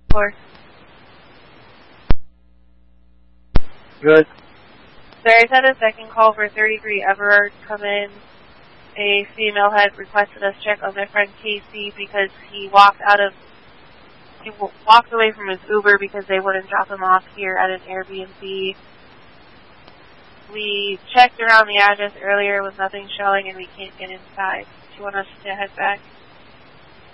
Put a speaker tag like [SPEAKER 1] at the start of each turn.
[SPEAKER 1] floor.
[SPEAKER 2] Good.
[SPEAKER 1] Sir, I had a second call for 33 Everard come in. A female had requested us check on their friend Casey because he walked away from his Uber because they wouldn't drop him off here at an Airbnb. We checked around the address earlier with nothing showing and we can't get inside. Do you want us to head back?